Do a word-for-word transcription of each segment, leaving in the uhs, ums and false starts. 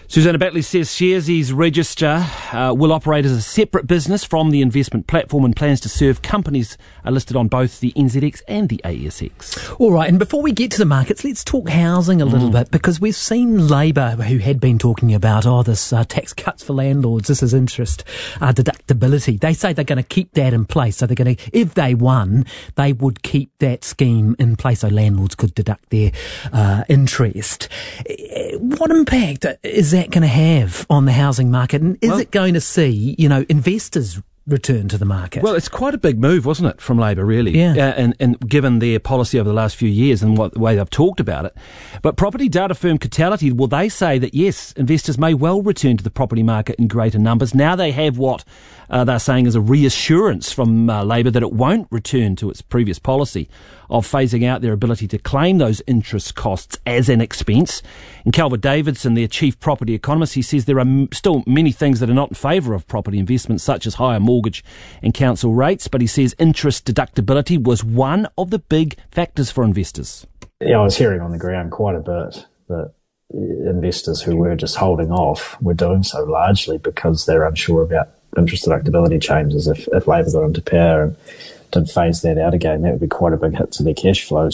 Susanna Batley says Sharesies Register uh, will operate as a separate business from the investment platform and plans to serve companies uh, listed on both the N Z X and the A S X. All right, and before we get to the markets, let's talk housing a little mm. bit, because we've seen Labour, who had been talking about, oh, this uh, tax cuts for landlords, this is interest uh, deductibility. They say they're going to keep that in place. So they're going to, if they won, they would keep that scheme in place so landlords could deduct their uh, interest. What impact is that going to have on the housing market, and is well, it going to see, you know, investors return to the market? Well, it's quite a big move, wasn't it, from Labour, really? Yeah. Uh, and, and given their policy over the last few years and what the way they've talked about it. But property data firm Catality, well, they say that, yes, investors may well return to the property market in greater numbers. Now they have what uh, they're saying is a reassurance from uh, Labour that it won't return to its previous policy of phasing out their ability to claim those interest costs as an expense. And Calvert Davidson, their chief property economist, he says there are m- still many things that are not in favour of property investment, such as higher mortgage and council rates, but he says interest deductibility was one of the big factors for investors. Yeah, I was hearing on the ground quite a bit that investors who were just holding off were doing so largely because they're unsure about interest deductibility changes. If, if Labor got into power and did phase that out again, that would be quite a big hit to their cash flows.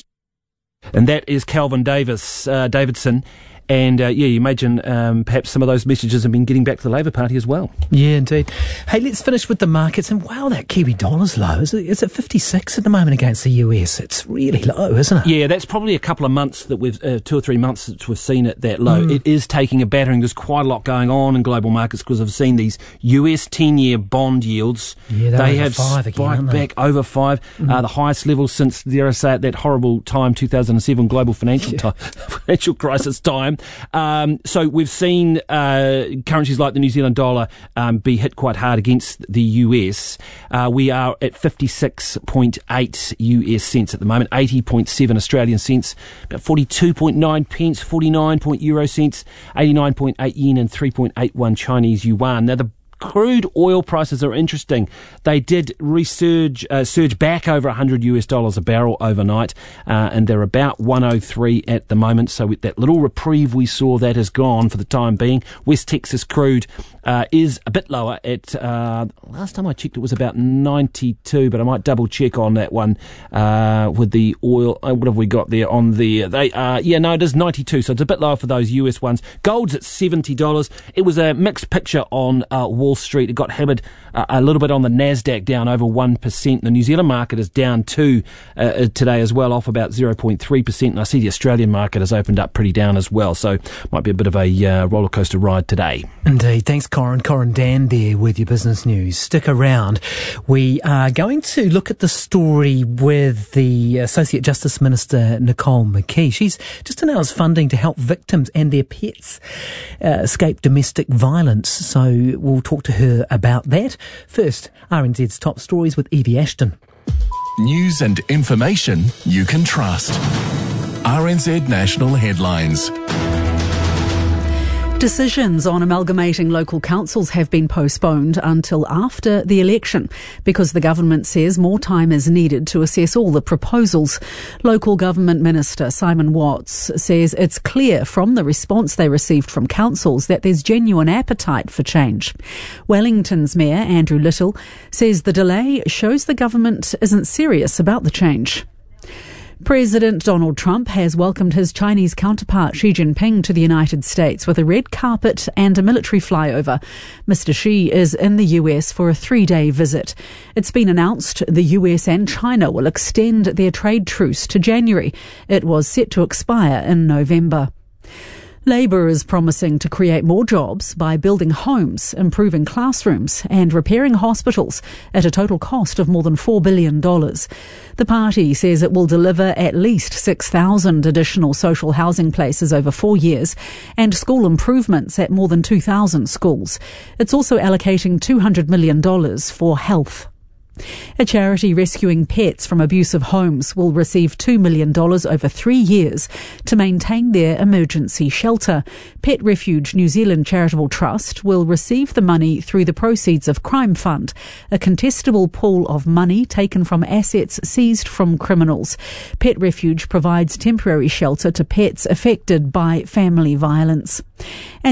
And that is Calvin Davis, uh, Davidson. And, uh, yeah, you imagine um, perhaps some of those messages have been getting back to the Labour Party as well. Yeah, indeed. Hey, let's finish with the markets. And, wow, that Kiwi dollar's low. Is it, is it fifty-six at the moment against the U S? It's really low, isn't it? Yeah, that's probably a couple of months that we've, uh, two or three months since we've seen it that low. Mm. It is taking a battering. There's quite a lot going on in global markets because I've seen these U S ten-year bond yields. Yeah, they have spiked again, back over five, mm. uh, the highest level since, dare I say it, that horrible time, two thousand seven global financial, yeah. time, financial crisis time. Um, So we've seen uh, currencies like the New Zealand dollar um, be hit quite hard against the U S. Uh, we are at fifty-six point eight U S cents at the moment, eighty point seven Australian cents, about forty-two point nine pence, forty-nine point euro cents, eighty-nine point eight yen and three point eight one Chinese yuan. Now the crude oil prices are interesting. They did resurge, uh, surge back over one hundred US dollars a barrel overnight, uh, and they're about one oh three at the moment. So with that little reprieve we saw, that is gone for the time being. West Texas crude uh, is a bit lower at, uh, last time I checked it was about ninety-two, but I might double check on that one uh, with the oil. Uh, what have we got there on the, they, uh, yeah, no, it is ninety-two, so it's a bit lower for those U S ones. Gold's at seventy dollars. It was a mixed picture on uh, Wall Street. It got hammered uh, a little bit on the Nasdaq, down over one percent. The New Zealand market is down too uh, today as well, off about zero point three percent. And I see the Australian market has opened up pretty down as well. So might be a bit of a uh, roller coaster ride today. Indeed. Thanks, Corin. Corin Dan there with your business news. Stick around. We are going to look at the story with the Associate Justice Minister, Nicole McKee. She's just announced funding to help victims and their pets uh, escape domestic violence. So we'll talk to her about that. First, R N Z's top stories with Evie Ashton. News and information you can trust. R N Z National Headlines. Decisions on amalgamating local councils have been postponed until after the election because the government says more time is needed to assess all the proposals. Local Government Minister Simon Watts says it's clear from the response they received from councils that there's genuine appetite for change. Wellington's Mayor Andrew Little says the delay shows the government isn't serious about the change. President Donald Trump has welcomed his Chinese counterpart Xi Jinping to the United States with a red carpet and a military flyover. Mister Xi is in the U S for a three-day visit. It's been announced the U S and China will extend their trade truce to January. It was set to expire in November. Labour is promising to create more jobs by building homes, improving classrooms and repairing hospitals at a total cost of more than four billion dollars. The party says it will deliver at least six thousand additional social housing places over four years and school improvements at more than two thousand schools. It's also allocating two hundred million dollars for health. A charity rescuing pets from abusive homes will receive two million dollars over three years to maintain their emergency shelter. Pet Refuge New Zealand Charitable Trust will receive the money through the proceeds of Crime Fund, a contestable pool of money taken from assets seized from criminals. Pet Refuge provides temporary shelter to pets affected by family violence. And